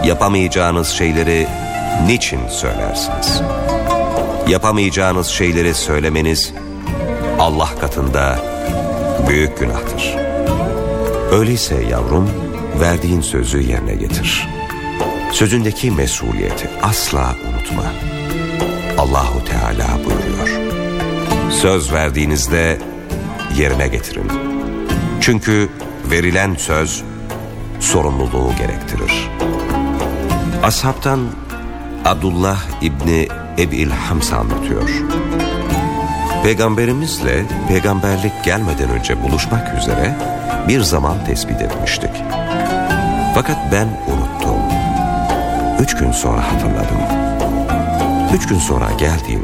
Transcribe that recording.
Yapamayacağınız şeyleri niçin söylersiniz? Yapamayacağınız şeyleri söylemeniz Allah katında büyük günahtır. Öyleyse yavrum, verdiğin sözü yerine getir. Sözündeki mesuliyeti asla unutma. Allahu Teala buyuruyor: söz verdiğinizde yerine getirin. Çünkü verilen söz sorumluluğu gerektirir. Ashabtan Abdullah İbni Ebil Hams anlatıyor. Peygamberimizle peygamberlik gelmeden önce buluşmak üzere bir zaman tespit etmiştik. Fakat ben unuttum. 3 gün sonra hatırladım. 3 gün sonra geldiğimde